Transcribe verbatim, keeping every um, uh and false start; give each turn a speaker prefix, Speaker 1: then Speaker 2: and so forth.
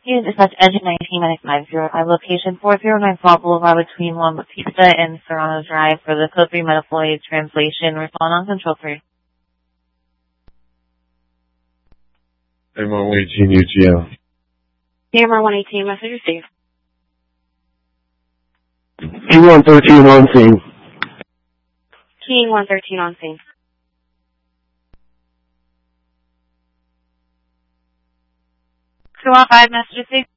Speaker 1: Unit dispatch engine nineteen minus nine zero five, location four oh nine Fall Boulevard between Juan Bautista and Serrano Drive for the code three Metafloid translation. Respond on control three.
Speaker 2: M R one eighteen U G L.
Speaker 1: M R one eighteen, message received.
Speaker 2: T one thirteen on scene.
Speaker 1: T one thirteen on scene. two one five, message received.